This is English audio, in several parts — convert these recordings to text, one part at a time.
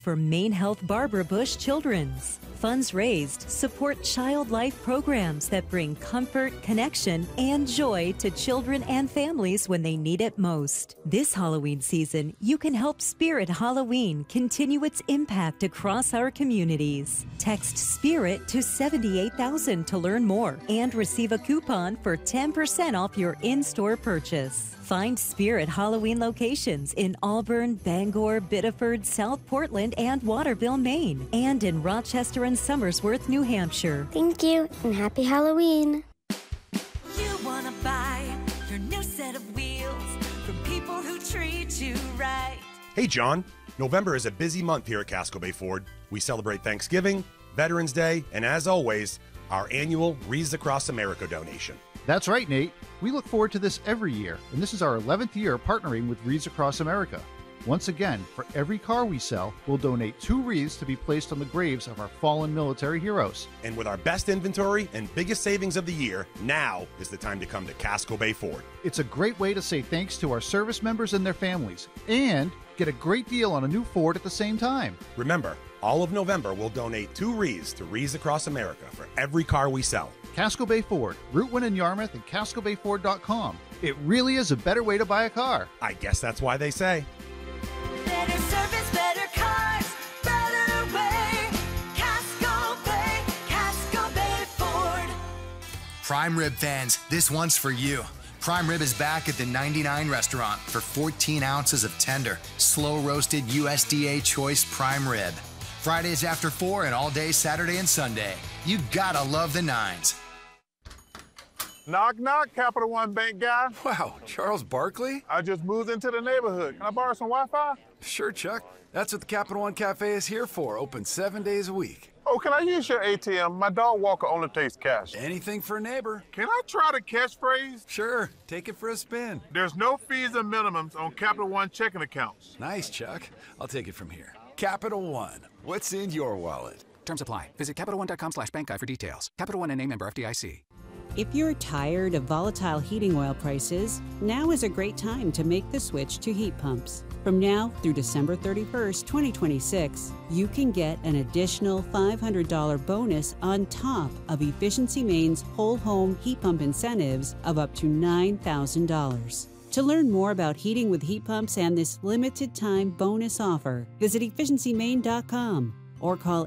For Maine Health Barbara Bush Children's. Funds raised support child life programs that bring comfort, connection, and joy to children and families when they need it most. This Halloween season, you can help Spirit Halloween continue its impact across our communities. Text SPIRIT to 78,000 to learn more and receive a coupon for 10% off your in-store purchase. Find Spirit Halloween locations in Auburn, Bangor, Biddeford, South Portland, and Waterville, Maine, and in Rochester and Somersworth, New Hampshire. Thank you, and happy Halloween. You want to buy your new set of wheels from people who treat you right. Hey, John. November is a busy month here at Casco Bay Ford. We celebrate Thanksgiving, Veterans Day, and as always, our annual Wreaths Across America donation. That's right, Nate. We look forward to this every year, and this is our 11th year partnering with Wreaths Across America. Once again, for every car we sell, we'll donate 2 wreaths to be placed on the graves of our fallen military heroes. And with our best inventory and biggest savings of the year, now is the time to come to Casco Bay Ford. It's a great way to say thanks to our service members and their families, and get a great deal on a new Ford at the same time. Remember, all of November we'll donate 2 wreaths to Wreaths Across America for every car we sell. Casco Bay Ford, Route 1 in Yarmouth, and CascoBayFord.com. It really is a better way to buy a car. I guess that's why they say. Better service, better cars, better way. Casco Bay Ford. Prime Rib fans, this one's for you. Prime Rib is back at the 99 restaurant for 14 ounces of tender, slow-roasted USDA choice prime rib. Fridays after 4 and all day Saturday and Sunday. You gotta love the 9s. Knock, knock, Capital One Bank guy. Wow, Charles Barkley? I just moved into the neighborhood. Can I borrow some Wi-Fi? Sure, Chuck. That's what the Capital One Cafe is here for, open 7 days a week. Oh, can I use your ATM? My dog walker only takes cash. Anything for a neighbor. Can I try the catchphrase? Sure, take it for a spin. There's no fees or minimums on Capital One checking accounts. Nice, Chuck. I'll take it from here. Capital One, what's in your wallet? Terms apply. Visit CapitalOne.com/bankguide for details. Capital One and a member FDIC. If you're tired of volatile heating oil prices, now is a great time to make the switch to heat pumps. From now through December 31st, 2026, you can get an additional $500 bonus on top of Efficiency Maine's whole home heat pump incentives of up to $9,000. To learn more about heating with heat pumps and this limited time bonus offer, visit efficiencymaine.com or call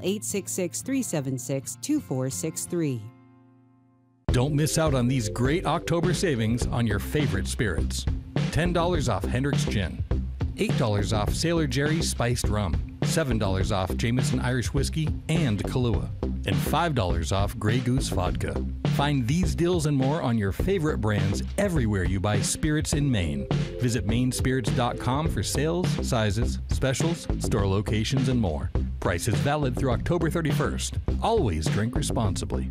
866-376-2463. Don't miss out on these great October savings on your favorite spirits. $10 off Hendrick's Gin, $8 off Sailor Jerry's Spiced Rum, $7 off Jameson Irish Whiskey and Kahlua, and $5 off Grey Goose Vodka. Find these deals and more on your favorite brands everywhere you buy spirits in Maine. Visit mainspirits.com for sales, sizes, specials, store locations, and more. Price is valid through October 31st. Always drink responsibly.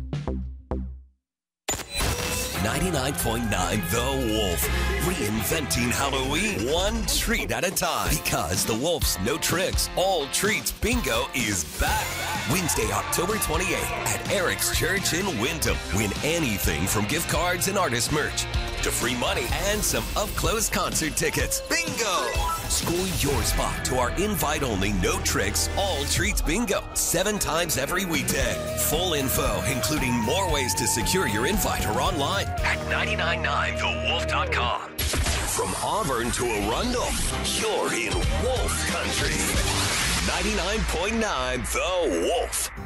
99.9 The Wolf. Reinventing Halloween one treat at a time. Because the Wolf's No Tricks, All Treats Bingo is back. Wednesday, October 28th at Eric's Church in Wyndham. Win anything from gift cards and artist merch to free money and some up-close concert tickets. Bingo! Score your spot to our invite-only No Tricks, All Treats Bingo 7 times every weekday. Full info, including more ways to secure your invite, are online at 999thewolf.com. From Auburn to Arundel, you're in Wolf Country. 99.9 The Wolf.